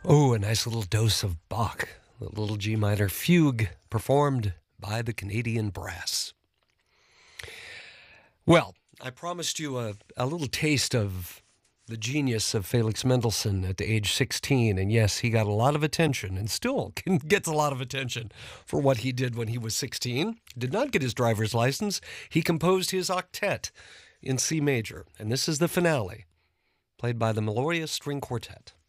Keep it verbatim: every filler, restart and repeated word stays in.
Oh, a nice little dose of Bach, a little G minor fugue performed by the Canadian Brass. Well, I promised you a, a little taste of the genius of Felix Mendelssohn at age sixteen, and yes, he got a lot of attention and still gets a lot of attention for what he did when he was sixteen. Did not get his driver's license. He composed his octet in C major, and this is the finale, played by the Meloria String Quartet.